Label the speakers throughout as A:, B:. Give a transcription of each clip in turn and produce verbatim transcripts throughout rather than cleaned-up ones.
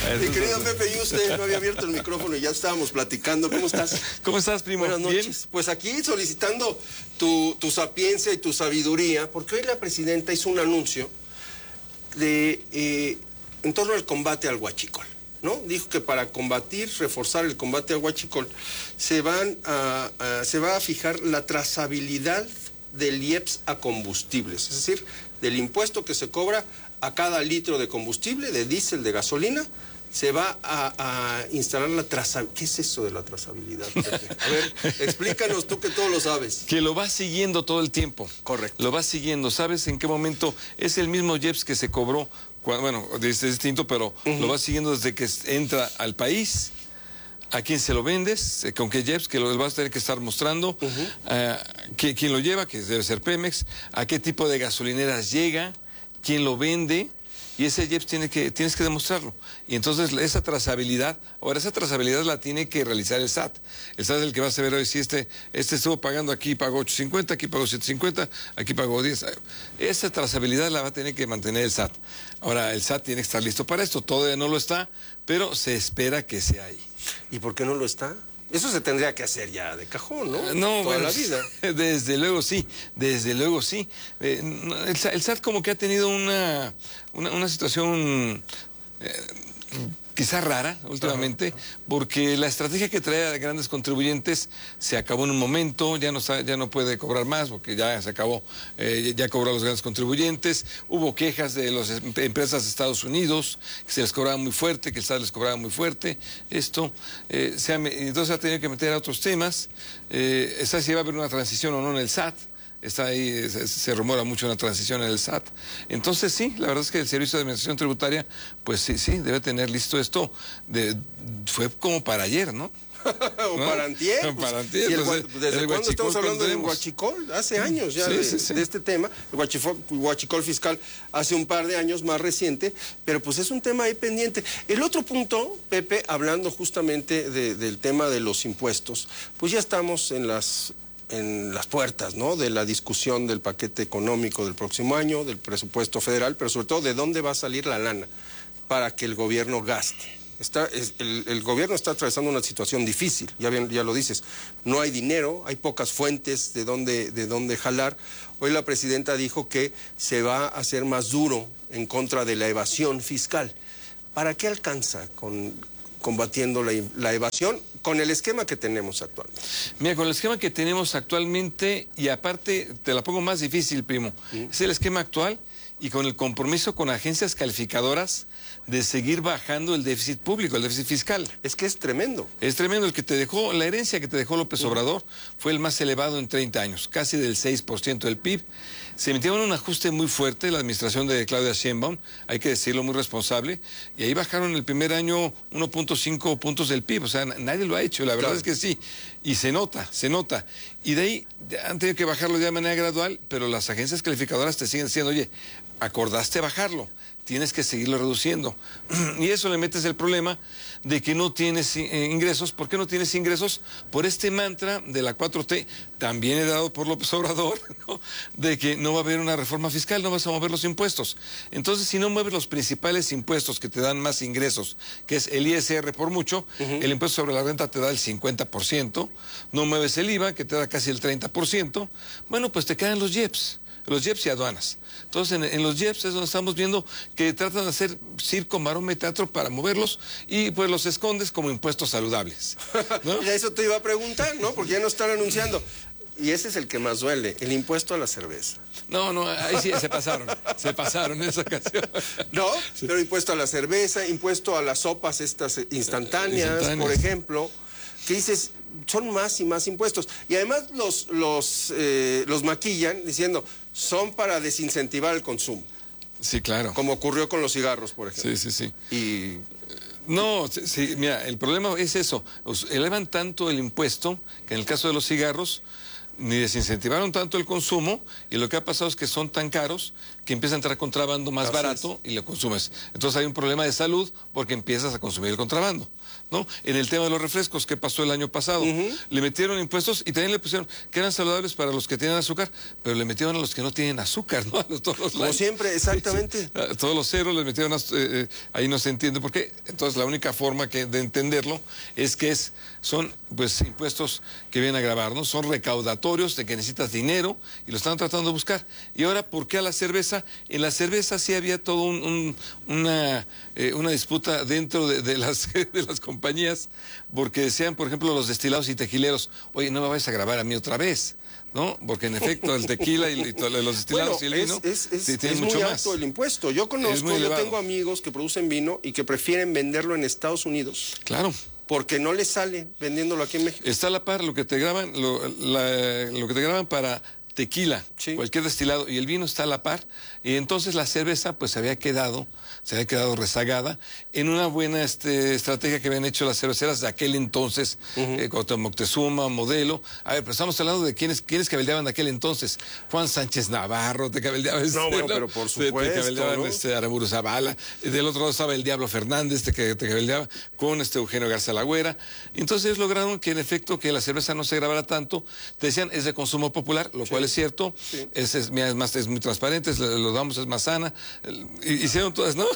A: Mi querido Pepe, y usted no había abierto el micrófono y ya estábamos platicando. ¿Cómo estás?
B: ¿Cómo estás, primo?
A: Buenas noches.
B: ¿Bien?
A: Pues aquí solicitando tu, tu sapiencia y tu sabiduría, porque hoy la presidenta hizo un anuncio de eh, en torno al combate al huachicol, ¿no? Dijo que para combatir, reforzar el combate al huachicol, se, van a, a, se va a fijar la trazabilidad del I E P S a combustibles, es decir, del impuesto que se cobra a cada litro de combustible, de diésel, de gasolina, se va a, a instalar la trazabilidad. ¿Qué es eso de la trazabilidad, Pepe? A ver, explícanos tú que todo lo sabes.
B: Que lo vas siguiendo todo el tiempo.
A: Correcto.
B: Lo vas siguiendo, ¿sabes en qué momento? Es el mismo I E P S que se cobró, cuando, bueno, es distinto, pero uh-huh. lo vas siguiendo desde que entra al país, a quién se lo vendes, con qué I E P S, que lo vas a tener que estar mostrando, uh-huh. uh, quién, quién lo lleva, que debe ser Pemex, a qué tipo de gasolineras llega, quién lo vende, y ese I E P S tiene que, tienes que demostrarlo. Y entonces esa trazabilidad, ahora esa trazabilidad la tiene que realizar el S A T. El S A T es el que va a saber hoy si este, este estuvo pagando aquí, pagó ocho cincuenta, aquí pagó siete cincuenta, aquí pagó diez. Esa trazabilidad la va a tener que mantener el S A T. Ahora, el S A T tiene que estar listo para esto, todavía no lo está, pero se espera que sea ahí.
A: ¿Y por qué no lo está? Eso se tendría que hacer ya de cajón, ¿no?
B: No,
A: Toda
B: bueno,
A: la vida.
B: Desde luego sí, desde luego sí. Eh, el, el S A T como que ha tenido una, una, una situación eh, quizá rara últimamente, ajá, porque la estrategia que trae a grandes contribuyentes se acabó en un momento, ya no, ya no puede cobrar más porque ya se acabó, eh, ya cobró a los grandes contribuyentes. Hubo quejas de las empresas de Estados Unidos, que se les cobraba muy fuerte, que el S A T les cobraba muy fuerte. Esto, eh, se ha, entonces ha tenido que meter a otros temas. Eh, está si va a haber una transición o no en el S A T. Está ahí, se, se rumora mucho una transición en el S A T. Entonces sí, la verdad es que el Servicio de Administración Tributaria, pues sí, sí, debe tener listo esto. De, fue como para ayer, ¿no?
A: o
B: ¿no?
A: para antier.
B: O
A: pues,
B: para antier.
A: Si el,
B: pues,
A: ¿Desde
B: el
A: cuándo estamos hablando del huachicol? Hace años ya
B: sí,
A: de,
B: sí, sí.
A: de este tema. El huachicol, huachicol fiscal hace un par de años más reciente, pero pues es un tema ahí pendiente. El otro punto, Pepe, hablando justamente de, del tema de los impuestos, pues ya estamos en las... en las puertas, ¿no?, de la discusión del paquete económico del próximo año, del presupuesto federal, pero sobre todo de dónde va a salir la lana para que el gobierno gaste. Está, es, el, el gobierno está atravesando una situación difícil, ya, bien, ya lo dices, no hay dinero, hay pocas fuentes de dónde, de dónde jalar. Hoy la presidenta dijo que se va a hacer más duro en contra de la evasión fiscal. ¿Para qué alcanza con... combatiendo la, la evasión con el esquema que tenemos actualmente?
B: Mira, con el esquema que tenemos actualmente, y aparte te la pongo más difícil, primo, ¿Mm? es el esquema actual y con el compromiso con agencias calificadoras de seguir bajando el déficit público, el déficit fiscal.
A: Es que es tremendo.
B: Es tremendo. El que te dejó, la herencia que te dejó López Obrador fue el más elevado en treinta años, casi del seis por ciento del P I B. Se metió en un ajuste muy fuerte la administración de Claudia Sheinbaum, hay que decirlo, muy responsable, y ahí bajaron el primer año uno punto cinco puntos del P I B, o sea, nadie lo ha hecho, la verdad claro. es que sí, y se nota, se nota. Y de ahí han tenido que bajarlo ya de manera gradual, pero las agencias calificadoras te siguen diciendo, oye, acordaste bajarlo, tienes que seguirlo reduciendo. Y eso le metes el problema de que no tienes eh, ingresos. ¿Por qué no tienes ingresos? Por este mantra de la cuatro T, también he dado por López Obrador, ¿no?, de que no va a haber una reforma fiscal, no vas a mover los impuestos. Entonces, si no mueves los principales impuestos que te dan más ingresos, que es el I S R por mucho, uh-huh. el impuesto sobre la renta te da el cincuenta por ciento, no mueves el I V A, que te da casi el treinta por ciento, bueno, pues te quedan los I E P S. Los I E P S y aduanas. Entonces, en, en los I E P S es donde estamos viendo que tratan de hacer circo, maroma y teatro para moverlos y pues los escondes como impuestos saludables, ¿no?
A: Y eso te iba a preguntar, ¿no? Porque ya no están anunciando. Y ese es el que más duele, el impuesto a la cerveza.
B: No, no, ahí sí se pasaron, se pasaron en esa ocasión.
A: No, sí. Pero impuesto a la cerveza, impuesto a las sopas estas instantáneas, instantáneas. por ejemplo, que dices, son más y más impuestos. Y además los, los, eh, los maquillan diciendo, son para desincentivar el consumo.
B: Sí, claro.
A: Como ocurrió con los cigarros, por ejemplo.
B: Sí, sí, sí.
A: Y...
B: No, sí, mira, el problema es eso. Elevan tanto el impuesto que en el caso de los cigarros ni desincentivaron tanto el consumo y lo que ha pasado es que son tan caros que empieza a entrar contrabando más
A: Así
B: barato y lo consumes. Entonces hay un problema de salud porque empiezas a consumir el contrabando, ¿no? En el tema de los refrescos, ¿qué pasó el año pasado? Uh-huh. Le metieron impuestos y también le pusieron que eran saludables para los que tienen azúcar, pero le metieron a los que no tienen azúcar, ¿no? A los, todos los
A: Como light. Siempre, exactamente.
B: A todos los ceros les metieron, eh, eh, ahí no se entiende por qué. Entonces la única forma que, de entenderlo es que es, son pues impuestos que vienen a grabar, ¿no? Son recaudatorios de que necesitas dinero y lo están tratando de buscar. Y ahora, ¿por qué a la cerveza? En la cerveza sí había todo un, un, una, eh, una disputa dentro de, de, las, de las compañías, porque decían, por ejemplo, los destilados y tequileros, oye, no me vayas a grabar a mí otra vez, ¿no? Porque en efecto el tequila y, y los destilados
A: bueno,
B: y el vino
A: es, es,
B: sí,
A: es,
B: tienen
A: es
B: mucho
A: muy
B: más.
A: alto el impuesto. Yo conozco, yo tengo amigos que producen vino y que prefieren venderlo en Estados Unidos.
B: Claro.
A: Porque no les sale vendiéndolo aquí en México.
B: Está a la par lo que te graban, lo, la, lo que te graban para tequila, sí. Cualquier destilado, y el vino está a la par, y entonces la cerveza pues se había quedado, se había quedado rezagada en una buena este, estrategia que habían hecho las cerveceras de aquel entonces, uh-huh. eh, Moctezuma, Modelo. A ver, pero estamos hablando de quiénes, quiénes cabeldeaban de aquel entonces. Juan Sánchez Navarro te cabeldeaba. Este,
A: no, bueno, ¿no? Pero por supuesto,
B: te, te cabeldeaban
A: ¿no?
B: este, Aramburu Zavala, del otro lado estaba el Diablo Fernández, te, te cabeldeaba con este Eugenio Garza Lagüera. Entonces ellos lograron que en efecto que la cerveza no se grabara tanto. Te decían, es de consumo popular, lo sí. cual es cierto, sí. es, es, es, más, es muy transparente, es, lo damos, es más sana. Hicieron todas, ¿no?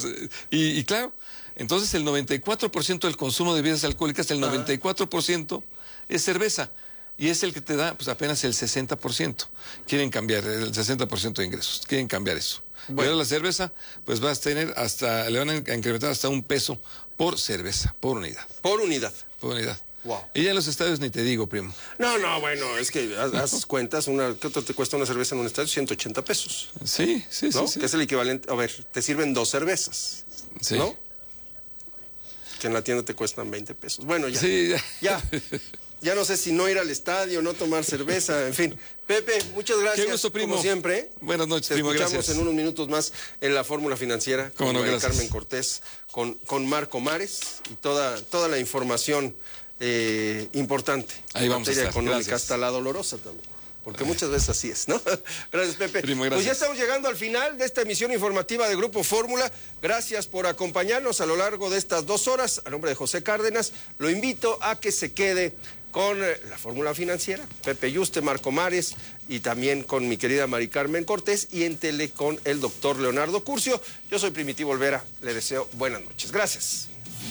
B: y, y claro, entonces el noventa y cuatro por ciento del consumo de bebidas alcohólicas, el noventa y cuatro por ciento es cerveza. Y es el que te da pues apenas el sesenta por ciento. Quieren cambiar el sesenta por ciento de ingresos, quieren cambiar eso. Bueno. Y ahora la cerveza, pues vas a tener hasta, le van a incrementar hasta un peso por cerveza, por unidad.
A: Por unidad.
B: Por unidad.
A: Wow.
B: Y ya en los estadios ni te digo, primo.
A: No, no, bueno, es que haz cuentas, una, ¿qué te cuesta una cerveza en un estadio? ciento ochenta pesos.
B: Sí, sí,
A: ¿no?
B: sí, sí.
A: Que es el equivalente, a ver, te sirven dos cervezas, sí. ¿no? Que en la tienda te cuestan veinte pesos. Bueno, ya,
B: sí, ya.
A: ya, ya no sé si no ir al estadio, no tomar cerveza, en fin. Pepe, muchas gracias.
B: Qué gusto, primo.
A: Como siempre.
B: Buenas noches,
A: te
B: primo,
A: escuchamos
B: gracias.
A: en unos minutos más en la Fórmula Financiera con
B: no,
A: Carmen Cortés, con, con Marco Mares y toda, toda la información eh, importante
B: Ahí
A: en
B: vamos
A: materia
B: a estar.
A: económica,
B: Gracias.
A: hasta la dolorosa también. Porque muchas veces así es, ¿no? Gracias, Pepe.
B: Primo, gracias.
A: Pues ya estamos llegando al final de esta emisión informativa de Grupo Fórmula. Gracias por acompañarnos a lo largo de estas dos horas. A nombre de José Cárdenas, lo invito a que se quede con la Fórmula Financiera, Pepe Yuste, Marco Mares y también con mi querida Mari Carmen Cortés y en tele con el doctor Leonardo Curcio. Yo soy Primitivo Olvera, le deseo buenas noches. Gracias.